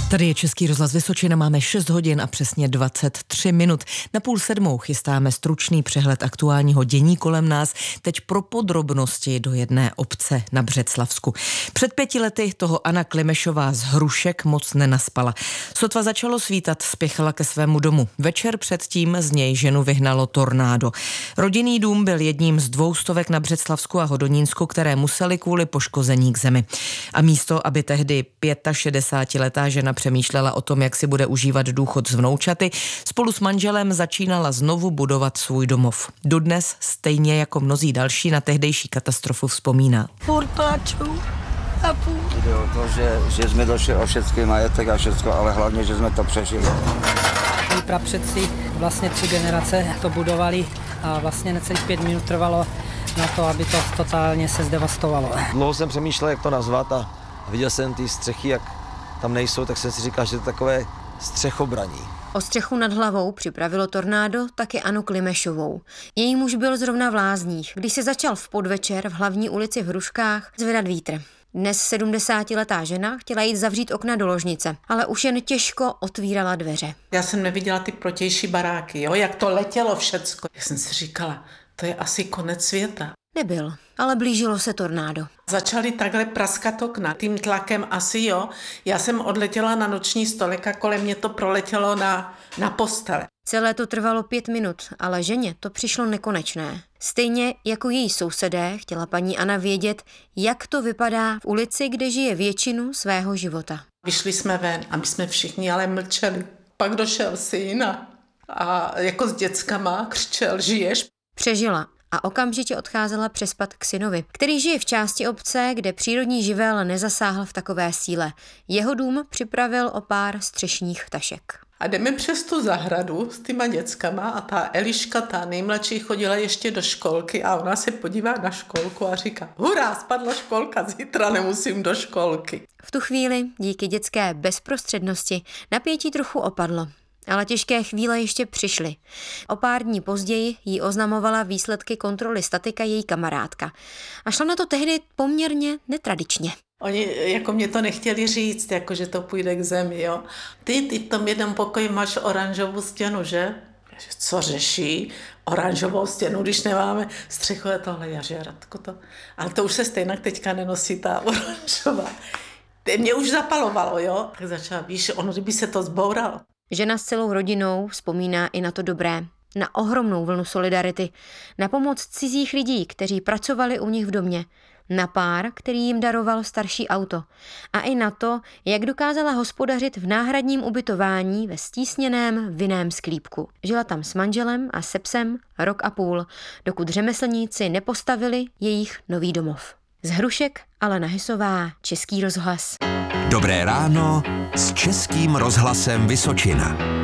Tady je Český rozhlas Vysočina, máme 6 hodin a přesně 23 minut. Na 6:30 chystáme stručný přehled aktuálního dění kolem nás, teď pro podrobnosti do jedné obce na Břeclavsku. Před 5 lety toho Anna Klimešová z Hrušek moc nenaspala. Sotva začalo svítat, spěchala ke svému domu. Večer předtím z něj ženu vyhnalo tornádo. Rodinný dům byl jedním z 200 na Břeclavsku a Hodonínsku, které museli kvůli poškození k zemi. A místo, aby tehdy 65letá žena přemýšlela o tom, jak si bude užívat důchod z vnoučaty, spolu s manželem začínala znovu budovat svůj domov. Dodnes, stejně jako mnozí další, na tehdejší katastrofu vzpomíná. Jde o to, že jsme došli o všechny majetek a všechno, ale hlavně, že jsme to přežili. Moji prapředci vlastně 3 generace to budovali a vlastně necelých 5 minut trvalo na to, aby to totálně se zdevastovalo. Dlouho jsem přemýšlel, jak to nazvat a viděl jsem ty střechy, jak tam nejsou, tak jsem si říkal, že to je takové střechobraní. O střechu nad hlavou připravilo tornádo taky Annu Klimešovou. Její muž byl zrovna v lázních, když se začal v podvečer v hlavní ulici v Hruškách zvedat vítr. Dnes 70letá žena chtěla jít zavřít okna do ložnice, ale už jen těžko otvírala dveře. Já jsem neviděla ty protější baráky, jak to letělo všecko. Jak jsem si říkala, to je asi konec světa. Nebyl, ale blížilo se tornádo. Začaly takhle praskat okna, tím tlakem asi Já jsem odletěla na noční stolek a kolem mě to proletělo na postele. Celé to trvalo 5 minut, ale ženě to přišlo nekonečné. Stejně jako její sousedé chtěla paní Anna vědět, jak to vypadá v ulici, kde žije většinu svého života. Vyšli jsme ven a my jsme všichni ale mlčeli. Pak došel syn a jako s dětskama křičel, žiješ? Přežila a okamžitě odcházela přespat k synovi, který žije v části obce, kde přírodní živel nezasáhl v takové síle. Jeho dům připravil o pár střešních tašek. A jdeme přes tu zahradu s těma dětskama a ta Eliška, ta nejmladší, chodila ještě do školky a ona se podívá na školku a říká, hurá, spadla školka, zítra nemusím do školky. V tu chvíli, díky dětské bezprostřednosti, napětí trochu opadlo. Ale těžké chvíle ještě přišly. O pár dní později jí oznamovala výsledky kontroly statika její kamarádka. A šla na to tehdy poměrně netradičně. Oni jako mě to nechtěli říct, jako že to půjde k zemi, Ty v tom jednom pokoji máš oranžovou stěnu, že? Co řeší? Oranžovou stěnu, když nemáme střechu a tohle, Radko to. Ale to už se stejně teďka nenosí ta oranžová. Mě už zapalovalo, Tak začala, víš, kdyby se to zbouralo. Žena s celou rodinou vzpomíná i na to dobré, na ohromnou vlnu solidarity, na pomoc cizích lidí, kteří pracovali u nich v domě, na pár, který jim daroval starší auto a i na to, jak dokázala hospodařit v náhradním ubytování ve stísněném vinném sklípku. Žila tam s manželem a se psem 1,5 roku, dokud řemeslníci nepostavili jejich nový domov. Z Hrušek Alena Hysová, Český rozhlas. Dobré ráno s Českým rozhlasem Vysočina.